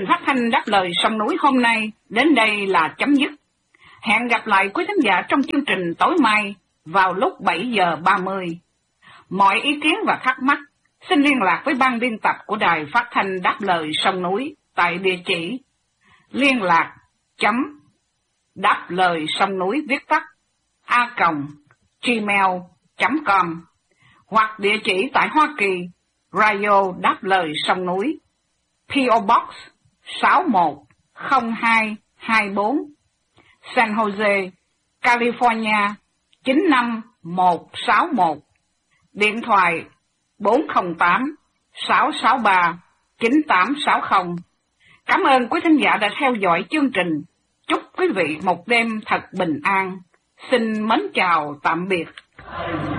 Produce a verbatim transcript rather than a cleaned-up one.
trình phát thanh Đáp Lời Sông Núi hôm nay đến đây là chấm dứt. Hẹn gặp lại quý thính giả trong chương trình tối mai vào lúc bảy giờ ba mươi. Mọi ý kiến và thắc mắc xin liên lạc với ban biên tập của Đài Phát thanh Đáp Lời Sông Núi tại địa chỉ liên lạc chấm đáp lời sông núi viết tắt a còng gmail chấm com hoặc địa chỉ tại Hoa Kỳ, Radio Đáp Lời Sông Núi, pê ô Box sáu một không hai hai bốn, San Jose, California chín năm một sáu một, điện thoại bốn không tám sáu sáu ba chín tám sáu không. Cảm ơn quý thính giả đã theo dõi chương trình. Chúc quý vị một đêm thật bình an. Xin mến chào tạm biệt.